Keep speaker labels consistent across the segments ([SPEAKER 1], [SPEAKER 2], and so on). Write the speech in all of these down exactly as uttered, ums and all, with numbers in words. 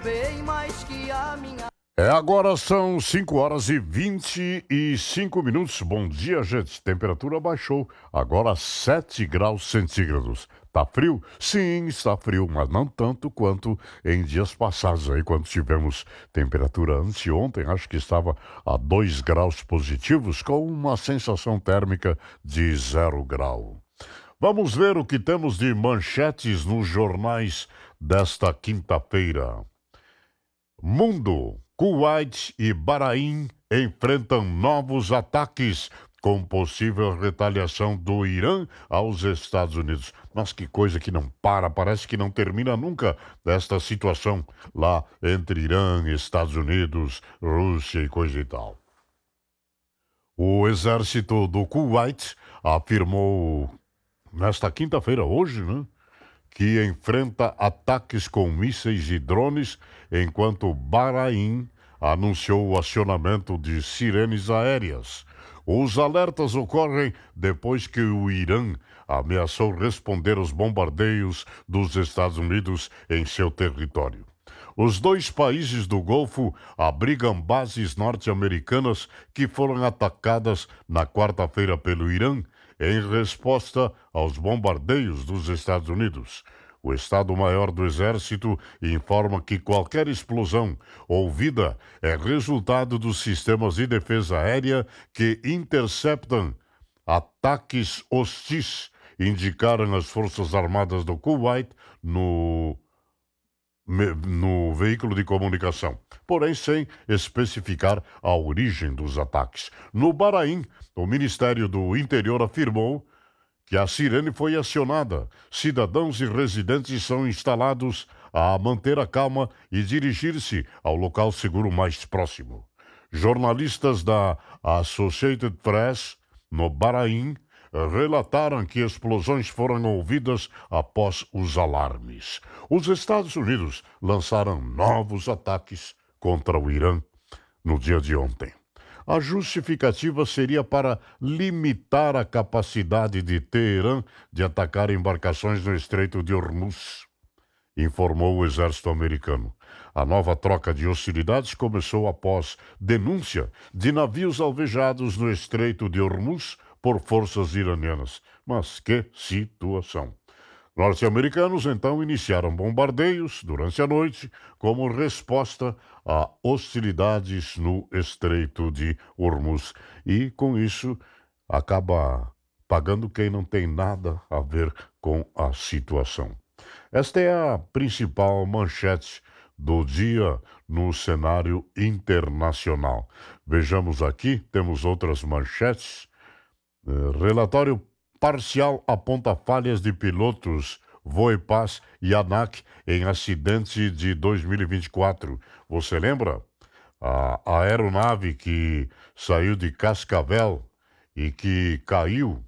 [SPEAKER 1] bem mais que a minha.
[SPEAKER 2] É, agora são cinco horas e vinte e cinco minutos. Bom dia, gente. Temperatura baixou. Agora sete graus centígrados. Tá frio? Sim, está frio, mas não tanto quanto em dias passados aí, quando tivemos temperatura anteontem, acho que estava a dois graus positivos, com uma sensação térmica de zero grau. Vamos ver o que temos de manchetes nos jornais desta quinta-feira. Mundo. Kuwait e Bahrein enfrentam novos ataques com possível retaliação do Irã aos Estados Unidos. Mas que coisa que não para, parece que não termina nunca esta situação lá entre Irã, Estados Unidos, Rússia e coisa e tal. O exército do Kuwait afirmou nesta quinta-feira, hoje, né, que enfrenta ataques com mísseis e drones, enquanto Bahrein anunciou o acionamento de sirenes aéreas. Os alertas ocorrem depois que o Irã ameaçou responder aos bombardeios dos Estados Unidos em seu território. Os dois países do Golfo abrigam bases norte-americanas que foram atacadas na quarta-feira pelo Irã, em resposta aos bombardeios dos Estados Unidos. O Estado-Maior do Exército informa que qualquer explosão ouvida é resultado dos sistemas de defesa aérea que interceptam ataques hostis, indicaram as Forças Armadas do Kuwait no no veículo de comunicação, porém sem especificar a origem dos ataques. No Bahrein, o Ministério do Interior afirmou que a sirene foi acionada. Cidadãos e residentes são instalados a manter a calma e dirigir-se ao local seguro mais próximo. Jornalistas da Associated Press, no Bahrein, relataram que explosões foram ouvidas após os alarmes. Os Estados Unidos lançaram novos ataques contra o Irã no dia de ontem. A justificativa seria para limitar a capacidade de Teherã de atacar embarcações no Estreito de Hormuz, informou o exército americano. A nova troca de hostilidades começou após denúncia de navios alvejados no Estreito de Hormuz por forças iranianas. Mas que situação! Norte-americanos então iniciaram bombardeios durante a noite como resposta a hostilidades no Estreito de Hormuz. E com isso acaba pagando quem não tem nada a ver com a situação. Esta é a principal manchete do dia no cenário internacional. Vejamos aqui, temos outras manchetes. Relatório parcial aponta falhas de pilotos Voepaz e ANAC em acidente de dois mil e vinte e quatro. Você lembra? A aeronave que saiu de Cascavel e que caiu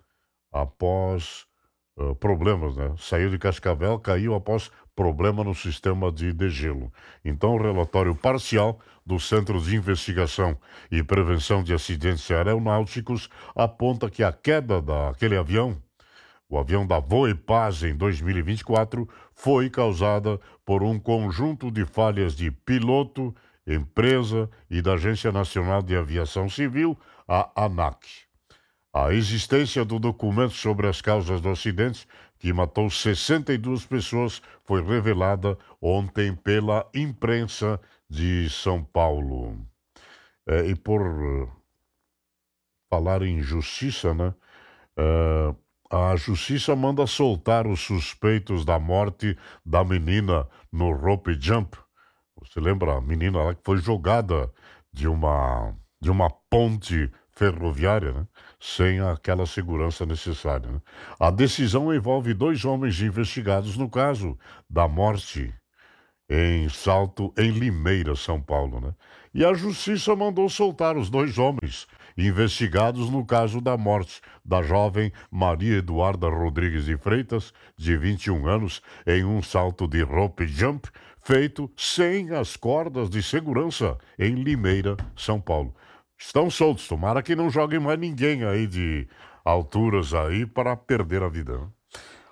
[SPEAKER 2] após uh, problemas, né? Saiu de Cascavel, caiu após problema no sistema de degelo. Então, o relatório parcial do Centro de Investigação e Prevenção de Acidentes Aeronáuticos aponta que a queda daquele avião, o avião da Voepaz em dois mil e vinte e quatro, foi causada por um conjunto de falhas de piloto, empresa e da Agência Nacional de Aviação Civil, a ANAC. A existência do documento sobre as causas do acidente, que matou sessenta e duas pessoas, foi revelada ontem pela imprensa de São Paulo. É, e por uh, falar em justiça, né? Uh, a justiça manda soltar os suspeitos da morte da menina no rope jump. Você lembra a menina lá que foi jogada de uma, de uma ponte ferroviária, né? Sem aquela segurança necessária, né? A decisão envolve dois homens investigados no caso da morte em Salto, em Limeira, São Paulo, né? E a justiça mandou soltar os dois homens investigados no caso da morte da jovem Maria Eduarda Rodrigues de Freitas, de vinte e um anos, em um salto de rope jump feito sem as cordas de segurança em Limeira, São Paulo. Estão soltos, tomara que não joguem mais ninguém aí de alturas aí para perder a vida, né?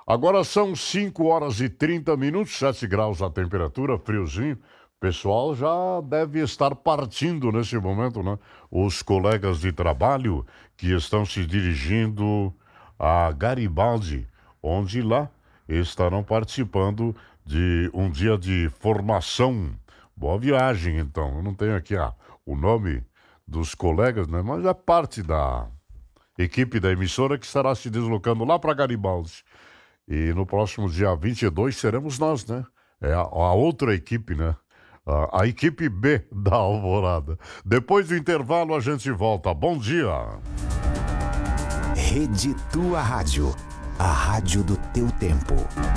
[SPEAKER 2] Agora são cinco horas e trinta minutos, sete graus a temperatura, friozinho. O pessoal já deve estar partindo nesse momento, né? Os colegas de trabalho que estão se dirigindo a Garibaldi, onde lá estarão participando de um dia de formação. Boa viagem, então. Eu não tenho aqui ah, o nome dos colegas, né? Mas é parte da equipe da emissora que estará se deslocando lá para Garibaldi. E no próximo dia vinte e dois seremos nós, né? É a, a outra equipe, né? A, a equipe B da Alvorada. Depois do intervalo a gente volta. Bom dia.
[SPEAKER 3] Rede Tua Rádio. A rádio do teu tempo.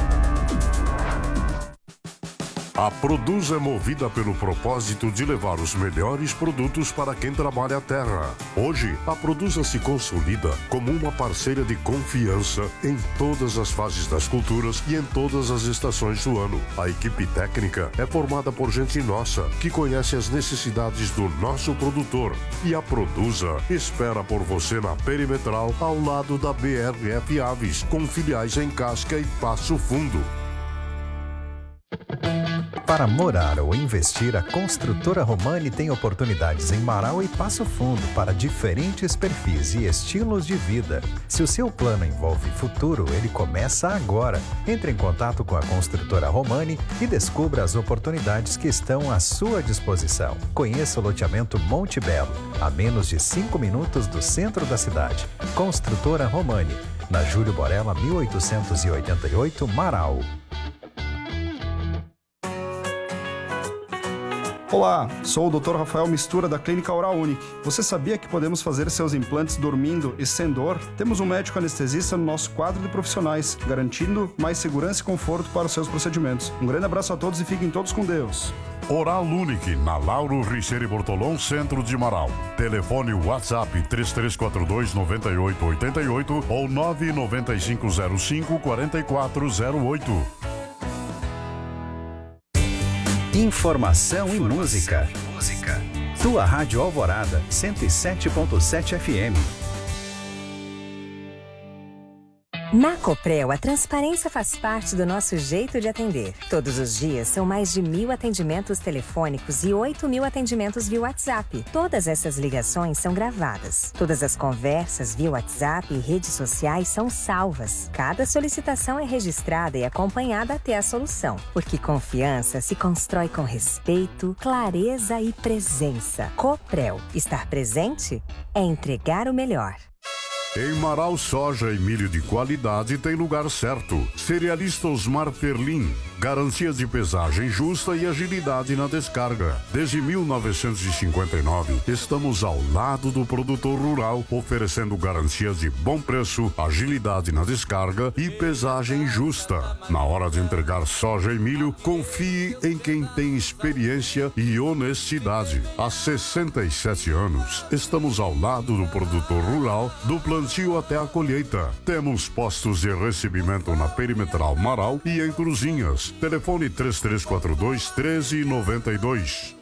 [SPEAKER 2] A Produz é movida pelo propósito de levar os melhores produtos para quem trabalha a terra. Hoje, a Produza se consolida como uma parceira de confiança em todas as fases das culturas e em todas as estações do ano. A equipe técnica é formada por gente nossa, que conhece as necessidades do nosso produtor. E a Produza espera por você na Perimetral, ao lado da B R F Aves, com filiais em Casca e Passo Fundo.
[SPEAKER 4] Para morar ou investir, a Construtora Romani tem oportunidades em Marau e Passo Fundo para diferentes perfis e estilos de vida. Se o seu plano envolve futuro, ele começa agora. Entre em contato com a Construtora Romani e descubra as oportunidades que estão à sua disposição. Conheça o loteamento Monte Belo, a menos de cinco minutos do centro da cidade. Construtora Romani, na Júlio Borella, mil oitocentos e oitenta e oito, Marau.
[SPEAKER 5] Olá, sou o doutor Rafael Mistura da Clínica Oral Unique. Você sabia que podemos fazer seus implantes dormindo e sem dor? Temos um médico anestesista no nosso quadro de profissionais, garantindo mais segurança e conforto para os seus procedimentos. Um grande abraço a todos e fiquem todos com Deus.
[SPEAKER 2] Oral Unique, na Lauro Richeiro Bortolom, centro de Marau. Telefone WhatsApp três três quatro dois, nove oito oito oito ou nove nove cinco zero cinco, quatro quatro zero oito.
[SPEAKER 4] Informação e música. Tua Rádio Alvorada, cento e sete ponto sete F M.
[SPEAKER 6] Na Coprel, a transparência faz parte do nosso jeito de atender. Todos os dias são mais de mil atendimentos telefônicos e oito mil atendimentos via WhatsApp. Todas essas ligações são gravadas. Todas as conversas via WhatsApp e redes sociais são salvas. Cada solicitação é registrada e acompanhada até a solução. Porque confiança se constrói com respeito, clareza e presença. Coprel. Estar presente é entregar o melhor.
[SPEAKER 2] Em Marau, soja e milho de qualidade tem lugar certo. Cerealista Osmar Ferlin. Garantia de pesagem justa e agilidade na descarga. Desde mil novecentos e cinquenta e nove, estamos ao lado do produtor rural, oferecendo garantias de bom preço, agilidade na descarga e pesagem justa. Na hora de entregar soja e milho, confie em quem tem experiência e honestidade. Há sessenta e sete anos, estamos ao lado do produtor rural, do plantio até a colheita. Temos postos de recebimento na Perimetral Marau e em Cruzinhas. Telefone três três quatro dois, um três nove dois.